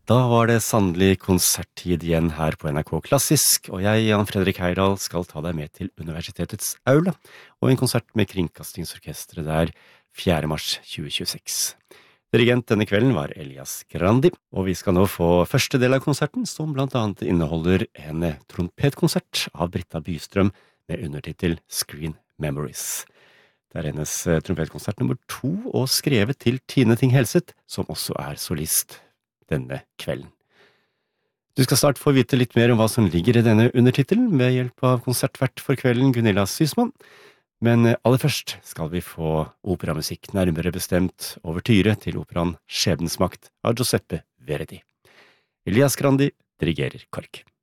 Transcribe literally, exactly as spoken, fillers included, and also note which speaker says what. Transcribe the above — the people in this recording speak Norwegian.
Speaker 1: Da var det sannelig konserttid igjen her på N R K Klassisk, og jeg, Jan Fredrik Heyerdahl, skal ta deg med til universitetets aula, og en konsert med Kringkastingsorkestret der fjerde mars tjue tjueseks. Dirigent denne kvelden var Elias Grandi, og vi skal nå få første del av konserten, som blant annet inneholder en trompetkonsert av Britta Bystrøm med undertitel Screen Memories. Det er hennes trompetkonsert nummer to, og skrevet til Tine Ting Helseth, som også er solist denne kvelden. Du skal snart få vite litt mer om hva som ligger i denne undertitelen ved hjelp av konsertvert for kvelden Gunilla Sysman, men aller først skal vi få operamusikk, nærmere bestemt overtyre til operaen Skjebnens makt av Giuseppe Verdi. Elias Grandi dirigerer KORK.